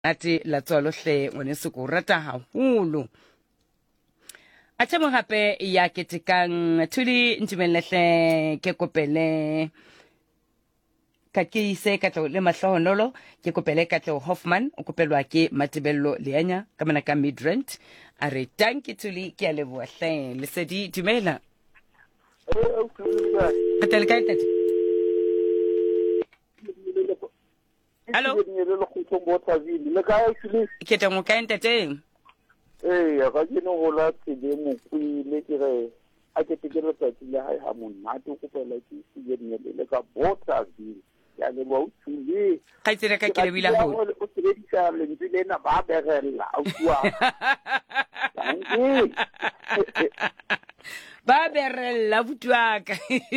ati la tsolo hle ngone se ko rata haholo a tsemo gape ya ketekang thuli ntumelehle ke kopele ka ke ise ka tlo le mahlonolo ke kopele ka tlo Hoffman o kopelwa ke Matebello Leanya ka mana ka Midrand a re tanki thuli ke a leboa hle le sedi dumela atel ka tete Hello ke teng ka tete ga ke no gola tsebe mo kuile ke re a ke tekelo tsatsi le hae ha monate o kopela ke se le ka Bothaville ya le bo tsule ka tsere ka ke le bila ho o tsebe di ka le ntse na ba berella o bua ba berella butwaka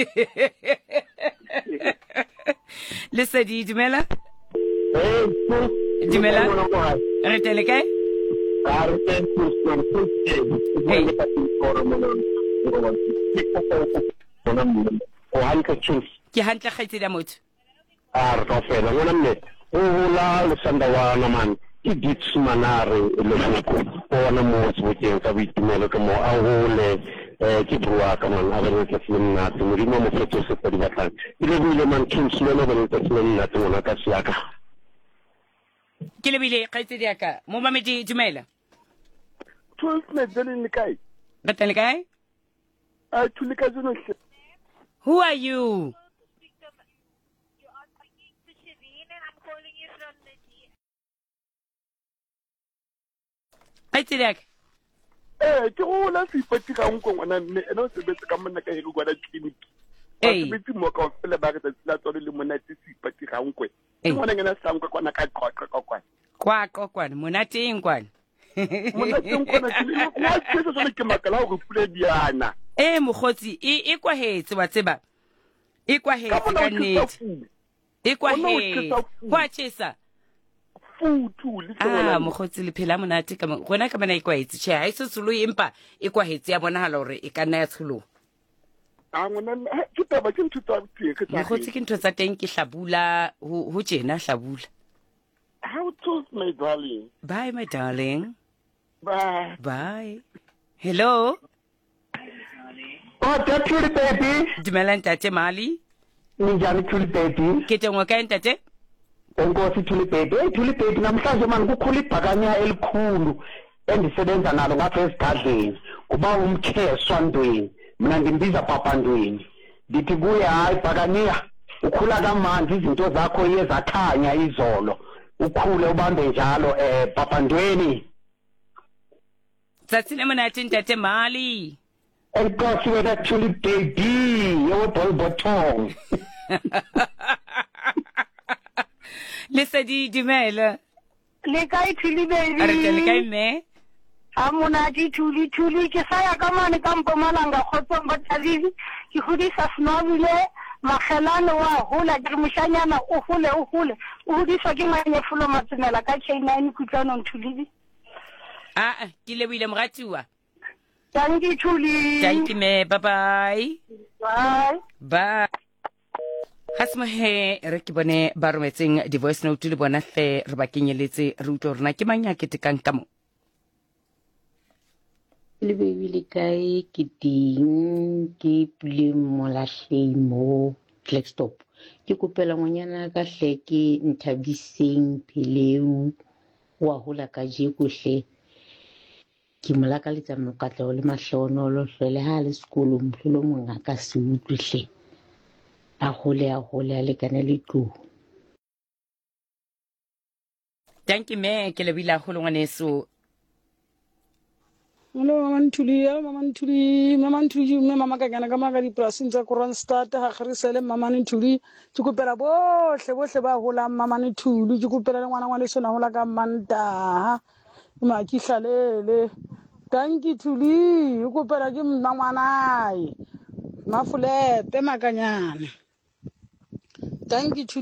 le sedi dumela dumela re tele kae ke hantle kgaitse ya motho re ka fela ngwana mme o la le sandawana man ke ditsumanare le go bona mo sebokeng ka boitumelo ke mo a hole ke bua ka man a re ke tsena nna mo di mo fetso se pa di batlang ile bile man kings le no ba tsena nna tsona ka siaka ke le bile kgaitse ya ka mo mamedi dumela Tulme dele kai batele kae tulika zino who are you Aitirek. Ke go la se ipati ga nko ngwana nne ene o sebetse ka monna ka helo kwa la clinic. Ke bitse mo ka fela ba re tla tsole le monate se ipati ga nko. Ke ngwana ngena sa nko kwana ka qoqa kokwana. Kwa kokwana monate eng kwana. Monate eng kwana ke kwa tshetse tsone ke makala go pula diana. Mogotsi e kwa hetse wa tseba. E kwa hetse ka nnete. E kwa hetse. Kwa tshesa. Futu le tsona mogotsi le phela monate ka gona ka bana e kwa hetse ha iso tsolo empa e kwa hetse ya bonahala hore e kana ya tsholo ngwana ke taba ke ntutsa ke tsa mogotsi ke ntho tsa teng ke hlabula ho tjena hlabula how to my darling bye my darling bye hello that's your baby dumela ntate Mali njani thuli baby ke tengwa ka ntate Enkosi Thulibhedi namhlanje manje kukhula ibhakanya elikhulu endisebenza nalo ngapha esigadleni kuba umkheswa Ndweni mina ngimbiza Papa Ndweni ndithi kuye hayi bhakaniya ukhula kamanzi izinto zakho iyezakhanya izolo ukhule ubambe njalo Papa Ndweni tsatsile monate ntate Mali Enkosi wena Thulibhedi yo bolbotong Lesedi dumela le kae Thuli baby a re tele kae me a monate Thuli ke sa ya ka mane ka Mpumalanga Kgotsong Bothaville ke hodisa Snobile Makgelane wa hola ke moshanyana o hole o hodisa ke Manyefulo Matsenela ka K9 Kutlwanong Thuli ke lebile mogatiwa thank you Thuli thank you me bye Hasmohe re ke bone ba rometseng di voice note le bona hle re ba kenyeletse re utlo rena ke manya ke tekang ka mo le baby le kae ke ding ke pule molahle mo Blackstop ke kopela ngonyana ka hle ke Nthabiseng Pheleu wa hola ka je kuhle ke molaka le tsa mokatlo le mahlonolo hlele ha le sekolo mhlolo monga ka se utlihle a hole a le kana le tlo thank you me ke le bila holo ngwaneso Hello mama Ntuli mama ka kana ka maga di prasing tsa Kroonstad ha kharisele mama Ntuli ke kopela bohle ba hola mama Ntuli ke kopela le ngwana le sona hola ka Manta ma ki hlalele thank you Thuli ke kopela ke mmangwanae Mafulete makanyana thank you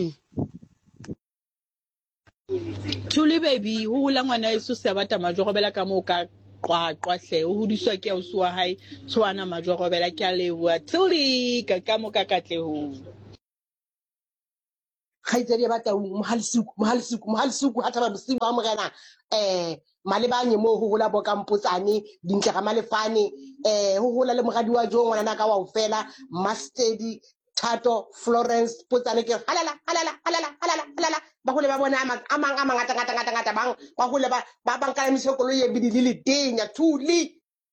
Thuli baby ho hula ngwana iso se bata majogobela ka mo ka qwaqwa hle o hodiswa ke o swa hae tshwana majogobela ke a lewa Thuli ka mo ka katleho khaitsedi ba tau mohalisiku ha thaba bosigo a morena malebanye mo ho hola bo kampotsane dintle ga malefane ho hola le mogadi wa jo ngwana ka wa o fela Mastedi Thato Florence Potsane ke halala ba hole ba bona a mangata bang ba hole ba bankala misokolo ye bidile le tenya thuli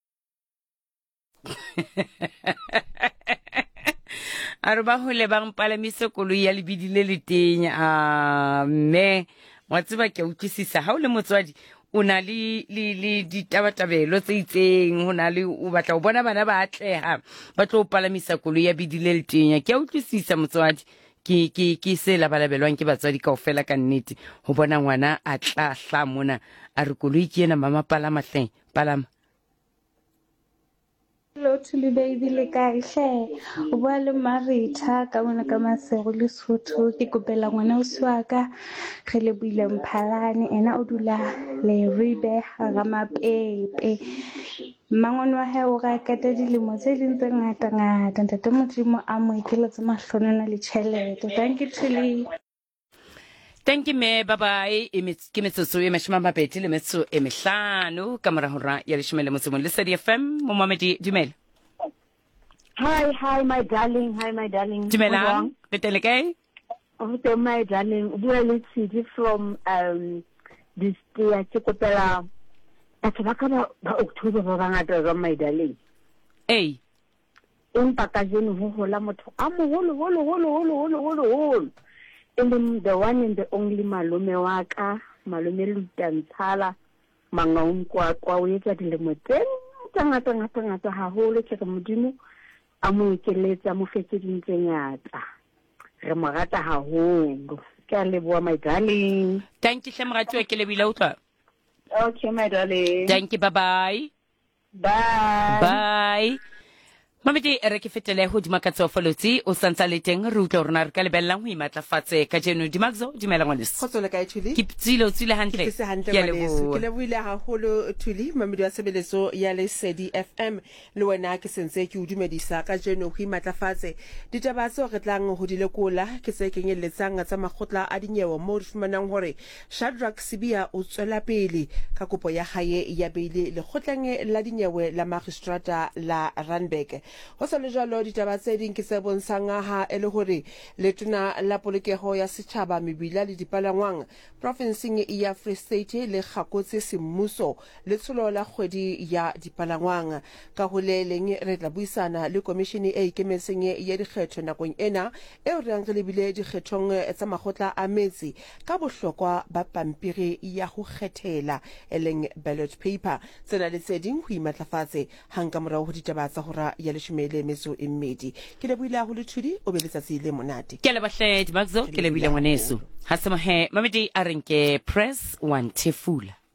a re ba hole ba mpalamise koloi ya lebidile le tenya mme wa tseba ke utlwisisa ha o le motswadi o na le ditabatabelo tse itseng ho na le o batla o bona bana ba atleha ba tlo palamisa koloi ya bidile le tenya ke utlwisisa motswadi ke se labalabelwang ke batswadi kaofela ka nnete ho bona ngwana a tla hla mona a re koloi ke ena mama palama hleng palama. Hello Thuli baby le kae hle o bua le Marita ka mona ka Masego le Sotho ke kopela ngwana o swaka re le buile Mphalane ena o dula le Ribe ga mapepe mangwana wa hae o ga kata dilemo tse ding tse ngata ntate Modimo a mo ikeletse mahlonana le tšhelete. Thank you Thuli. Thank you me bye bye ke metsotso e 25 ka mora hora ya 10 le motse mo le Lesedi FM mo Mamedi dumela. Hi my darling Dumelang re tele kae okay my darling o bua le Tshidi from this year ke kopela batho ba ka ba October ba bangata ga my darling empa ka jeno ho hola motho a moholo and then the one and the only malume wa ka malume Lutantshala Mangaonkwa kwa o etsa dilemo tse ngata haholo ke ka Modimo a mo ikeletsa mo fetse dintse ngata re mo rata haholo ke a leboa my darling. Thank you hle morati wa ke lebile o tla. Okay my darling. Thank you bye bye. Mamedi re ke fetele ho dimakatso folotsi o santsa le teng re utla rona re ka lebellang ho imatlafatse ka jeno Dimakzo dumela ngwaneso khotsole ka Thuli ke tsile o tsile hantle ke le buile haholo Thuli Mamedi wa sebeleso ya Lesedi FM le wena ke sentse ke udumedisa ka jeno ho imatlafatse ditabatso re tlang ho dilekola ke se kenyeletsang tsa makgotla a dinyewo mo re fumanang hore Shadrack Sibia o tswela pele ka kopo ya hae ya beile le khotleng la dinyewe la magistrata la Randburg. Ho sa le jalo ditaba tse ding ke se bontshang ha ele hore letona la polokego ya setjhaba mebila le dipalangwang provinceng ya Free State le gakotse semmuso le tsholo la kgwedi ya dipalangwang ka ho leleng re tla buisana le komishini e ikemetseng ya dikgetho nakong ena e re ang re lebile dikgethong tsa makgotla a metsi ka bohlokwa ba pampiri ya ho kgethela eleng ballot paper tsena le tse ding ho imatlafatse hanga morao ho ditaba tsa hora ya shimele meso emmedi ke le buile ho le Thudi o be letsatsi le monate ke le bahle Dimakzo ke le buile ngwaneso ha se mohe Mamedi a renke press 1 Tefula.